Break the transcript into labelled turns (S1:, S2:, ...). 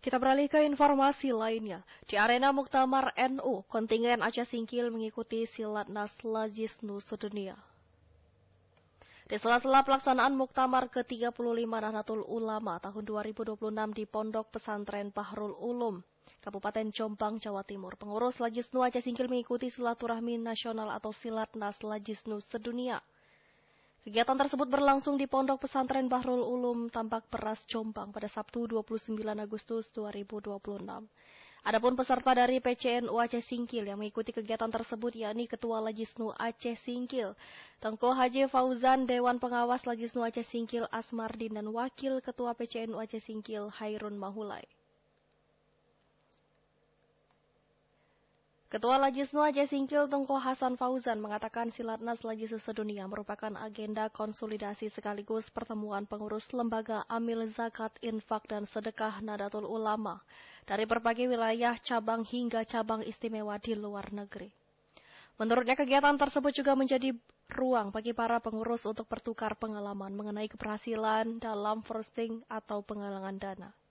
S1: Kita beralih ke informasi lainnya. Di arena Muktamar NU, kontingen Aceh Singkil mengikuti Silatnas Lajisnu sedunia. Di sela-sela pelaksanaan Muktamar ke-35 Nahdlatul Ulama tahun 2026 di Pondok Pesantren Bahrul Ulum, Kabupaten Jombang, Jawa Timur, pengurus Lajisnu Aceh Singkil mengikuti silaturahmi nasional atau Silatnas Lajisnu sedunia. Kegiatan tersebut berlangsung di Pondok Pesantren Bahrul Ulum, Tambak Beras, Jombang pada Sabtu 29 Agustus 2026. Adapun peserta dari PCNU Aceh Singkil yang mengikuti kegiatan tersebut yakni Ketua Lajisnu Aceh Singkil, Tengku Haji Fauzan, Dewan Pengawas Lajisnu Aceh Singkil Asmardin, dan Wakil Ketua PCNU Aceh Singkil Hairun Mahulai. Ketua Lajisnu Aceh Singkil Tengku Hasan Fauzan mengatakan Silatnas Lajisnu sedunia merupakan agenda konsolidasi sekaligus pertemuan pengurus lembaga amil zakat, infak, dan sedekah Nahdlatul Ulama dari berbagai wilayah, cabang hingga cabang istimewa di luar negeri. Menurutnya kegiatan tersebut juga menjadi ruang bagi para pengurus untuk bertukar pengalaman mengenai keberhasilan dalam forecasting atau penggalangan dana.